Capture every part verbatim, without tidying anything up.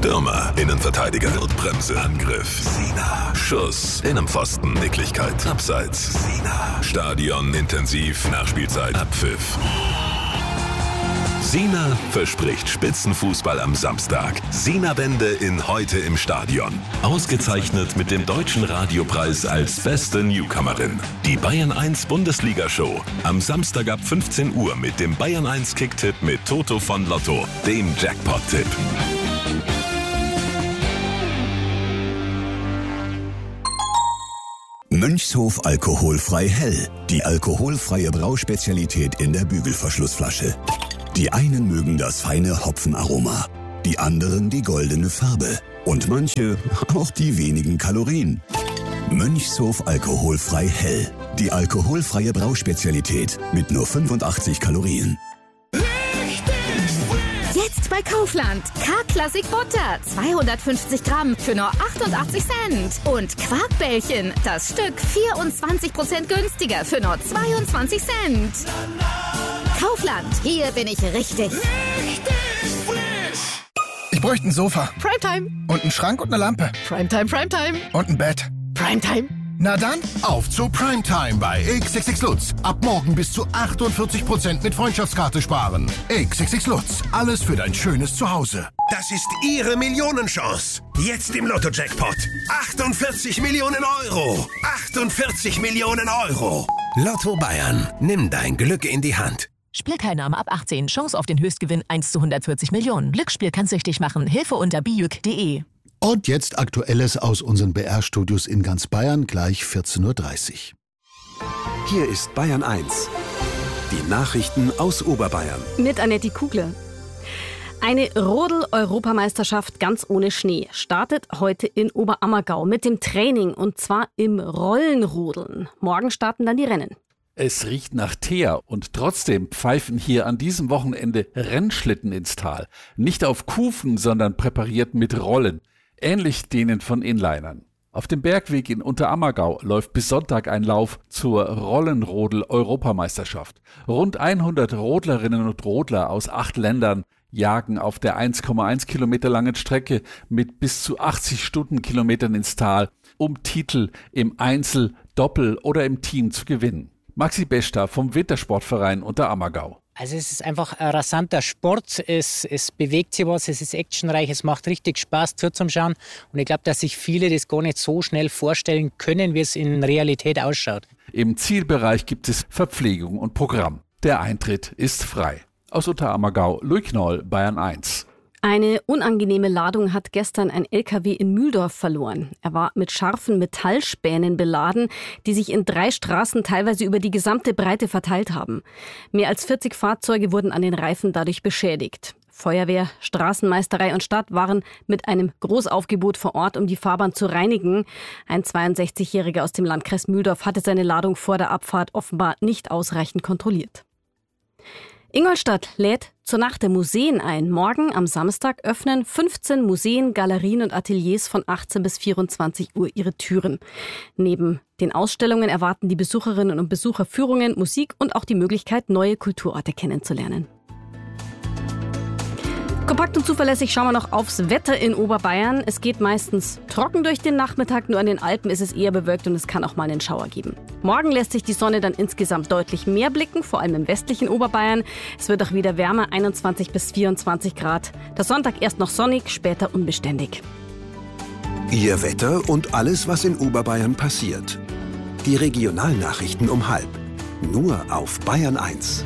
Stürmer, Innenverteidiger, Notbremse, Angriff, Sina, Schuss, Innenpfosten, Nicklichkeit, Abseits, Sina, Stadion, intensiv, Nachspielzeit, Abpfiff. Sina verspricht Spitzenfußball am Samstag. Sina-Wende in Heute im Stadion. Ausgezeichnet mit dem Deutschen Radiopreis als beste Newcomerin. Die Bayern eins Bundesliga-Show. Am Samstag ab fünfzehn Uhr mit dem Bayern eins Kicktipp mit Toto von Lotto, dem Jackpot-Tipp. Mönchshof alkoholfrei hell. Die alkoholfreie Brauspezialität in der Bügelverschlussflasche. Die einen mögen das feine Hopfenaroma, die anderen die goldene Farbe und manche auch die wenigen Kalorien. Mönchshof alkoholfrei hell. Die alkoholfreie Brauspezialität mit nur fünfundachtzig Kalorien. Jetzt bei Kaufland. K-Classic Butter. zweihundertfünfzig Gramm für nur achtundachtzig Cent. Und Quarkbällchen. Das Stück vierundzwanzig Prozent günstiger für nur zweiundzwanzig Cent. Kaufland. Hier bin ich richtig. Richtig frisch. Ich bräuchte ein Sofa. Primetime. Und einen Schrank und eine Lampe. Primetime, Primetime. Und ein Bett. Primetime. Na dann, auf zu Primetime bei X X X Lutz. Ab morgen bis zu achtundvierzig Prozent mit Freundschaftskarte sparen. X X X Lutz. Alles für dein schönes Zuhause. Das ist Ihre Millionenchance. Jetzt im Lotto-Jackpot. achtundvierzig Millionen Euro. achtundvierzig Millionen Euro. Lotto Bayern. Nimm dein Glück in die Hand. Spielteilnahme ab achtzehn. Chance auf den Höchstgewinn eins zu hundertvierzig Millionen. Glücksspiel kann süchtig machen. Hilfe unter bijuk punkt de. Und jetzt Aktuelles aus unseren B R-Studios in ganz Bayern, gleich vierzehn Uhr dreißig. Hier ist Bayern eins. Die Nachrichten aus Oberbayern. Mit Annette Kugler. Eine Rodel-Europameisterschaft ganz ohne Schnee startet heute in Oberammergau mit dem Training und zwar im Rollenrodeln. Morgen starten dann die Rennen. Es riecht nach Teer und trotzdem pfeifen hier an diesem Wochenende Rennschlitten ins Tal. Nicht auf Kufen, sondern präpariert mit Rollen. Ähnlich denen von Inlinern. Auf dem Bergweg in Unterammergau läuft bis Sonntag ein Lauf zur Rollenrodel-Europameisterschaft. Rund hundert Rodlerinnen und Rodler aus acht Ländern jagen auf der eins Komma eins Kilometer langen Strecke mit bis zu achtzig Stundenkilometern ins Tal, um Titel im Einzel, Doppel oder im Team zu gewinnen. Maxi Besta vom Wintersportverein Unterammergau. Also es ist einfach ein rasanter Sport, es, es bewegt sich was, es ist actionreich, es macht richtig Spaß zuzuschauen und ich glaube, dass sich viele das gar nicht so schnell vorstellen können, wie es in Realität ausschaut. Im Zielbereich gibt es Verpflegung und Programm. Der Eintritt ist frei. Aus Unterammergau, Louis Knoll, Bayern eins. Eine unangenehme Ladung hat gestern ein L K W in Mühldorf verloren. Er war mit scharfen Metallspänen beladen, die sich in drei Straßen teilweise über die gesamte Breite verteilt haben. Mehr als vierzig Fahrzeuge wurden an den Reifen dadurch beschädigt. Feuerwehr, Straßenmeisterei und Stadt waren mit einem Großaufgebot vor Ort, um die Fahrbahn zu reinigen. Ein zweiundsechzigjähriger aus dem Landkreis Mühldorf hatte seine Ladung vor der Abfahrt offenbar nicht ausreichend kontrolliert. Ingolstadt lädt zur Nacht der Museen ein. Morgen am Samstag öffnen fünfzehn Museen, Galerien und Ateliers von achtzehn bis vierundzwanzig Uhr ihre Türen. Neben den Ausstellungen erwarten die Besucherinnen und Besucher Führungen, Musik und auch die Möglichkeit, neue Kulturorte kennenzulernen. Kompakt und zuverlässig schauen wir noch aufs Wetter in Oberbayern. Es geht meistens trocken durch den Nachmittag, nur an den Alpen ist es eher bewölkt und es kann auch mal einen Schauer geben. Morgen lässt sich die Sonne dann insgesamt deutlich mehr blicken, vor allem im westlichen Oberbayern. Es wird auch wieder wärmer, einundzwanzig bis vierundzwanzig Grad. Der Sonntag erst noch sonnig, später unbeständig. Ihr Wetter und alles, was in Oberbayern passiert. Die Regionalnachrichten um halb. Nur auf Bayern eins.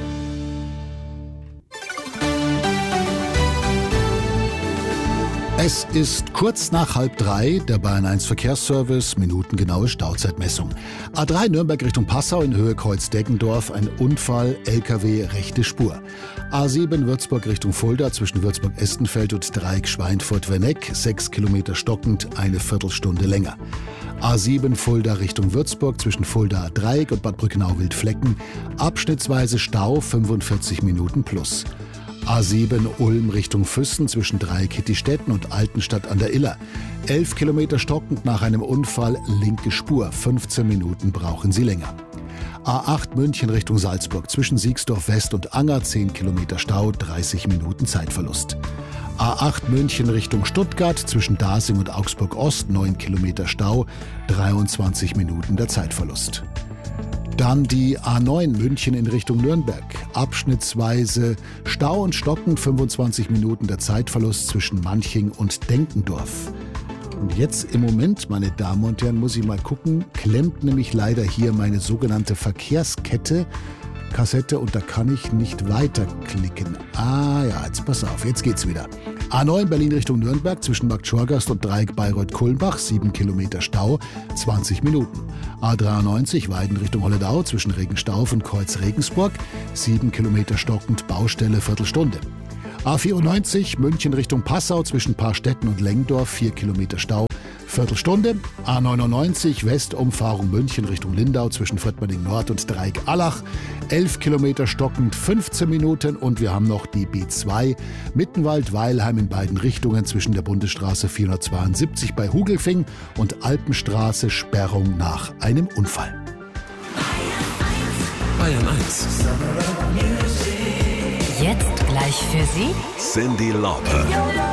Es ist kurz nach halb drei, der Bayern eins Verkehrsservice, minutengenaue Stauzeitmessung. A drei Nürnberg Richtung Passau in Höhe Kreuz-Deggendorf, ein Unfall, L K W, rechte Spur. A sieben Würzburg Richtung Fulda zwischen Würzburg-Estenfeld und Dreieck Schweinfurt-Werneck, sechs Kilometer stockend, eine Viertelstunde länger. A sieben Fulda Richtung Würzburg zwischen Fulda Dreieck und Bad Brückenau-Wildflecken, abschnittsweise Stau, fünfundvierzig Minuten plus. A sieben Ulm Richtung Füssen zwischen Dreieck-Hittistetten und Altenstadt an der Iller. elf Kilometer stockend nach einem Unfall, linke Spur, fünfzehn Minuten brauchen Sie länger. A acht München Richtung Salzburg zwischen Siegsdorf West und Anger, zehn Kilometer Stau, dreißig Minuten Zeitverlust. A acht München Richtung Stuttgart zwischen Dasing und Augsburg Ost, neun Kilometer Stau, dreiundzwanzig Minuten der Zeitverlust. Dann die A neun München in Richtung Nürnberg. Abschnittsweise Stau und Stocken, fünfundzwanzig Minuten der Zeitverlust zwischen Manching und Denkendorf. Und jetzt im Moment, meine Damen und Herren, muss ich mal gucken, klemmt nämlich leider hier meine sogenannte Verkehrskette, Kassette, und da kann ich nicht weiterklicken. Ah ja, jetzt pass auf, jetzt geht's wieder. A neun Berlin Richtung Nürnberg zwischen Bad Schorgast und Dreieck Bayreuth-Kulmbach, sieben Kilometer Stau, zwanzig Minuten. A dreiundneunzig Weiden Richtung Holledau zwischen Regenstauf und Kreuz Regensburg, sieben Kilometer stockend, Baustelle, Viertelstunde. A vierundneunzig München Richtung Passau zwischen Paarstetten und Lengdorf, vier Kilometer Stau, Viertelstunde. A neunundneunzig Westumfahrung München Richtung Lindau zwischen Fröttmerding Nord und Dreieck Allach, elf Kilometer stockend, fünfzehn Minuten. Und wir haben noch die B zwei Mittenwald-Weilheim in beiden Richtungen zwischen der Bundesstraße vierhundertzweiundsiebzig bei Hugelfing und Alpenstraße, Sperrung nach einem Unfall. Bayern eins. Jetzt gleich für Sie Cyndi Lauper.